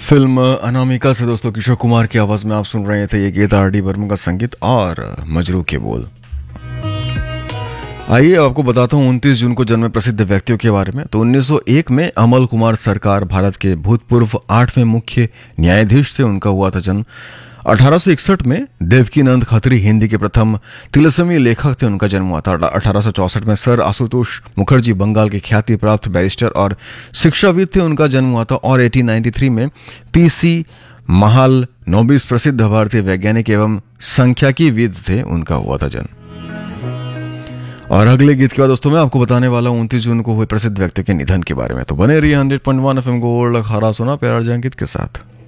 Film Anamika से दोस्तों किशोर कुमार की आवाज में आप सुन रहे थे ये गीत आर डी बर्मन का संगीत और मजरू के बोल। आइए आपको बताता हूँ 29 जून को जन्मे प्रसिद्ध व्यक्तियों के बारे में। तो 1901 में अमल कुमार सरकार भारत के भूतपूर्व 8वें मुख्य न्यायाधीश थे, उनका हुआ था जन्म। 1861 में देवकीनंद खत्री हिंदी के प्रथम तिलस्मी लेखक थे, उनका जन्म हुआ था। 1864 में सर आशुतोष मुखर्जी बंगाल के ख्याति प्राप्त बैरिस्टर और शिक्षाविद थे, उनका जन्म हुआ था। और 1893 में पीसी महालनोबिस प्रसिद्ध भारतीय वैज्ञानिक एवं सांख्यिकीविद थे, उनका हुआ था जन्म। और अगले गीत के बाद दोस्तों मैं आपको बताने वाला हूं 29 जून को हुए प्रसिद्ध व्यक्ति के निधन के बारे में। तो बने रहिए 100.1 FM गोल्ड खरा सुना प्यार जंकित के साथ।